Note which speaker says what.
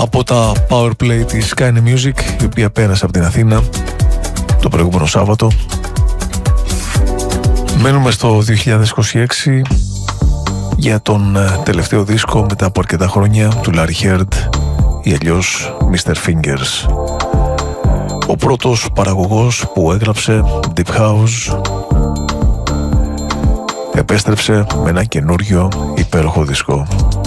Speaker 1: από τα Powerplay της Skyne Music, η οποία πέρασε από την Αθήνα το προηγούμενο Σάββατο. Μένουμε στο 2026 για τον τελευταίο δίσκο μετά από αρκετά χρόνια του Larry Heard, ή αλλιώς Mr. Fingers. Ο πρώτος παραγωγός που έγραψε Deep House επέστρεψε με ένα καινούριο υπέροχο δίσκο.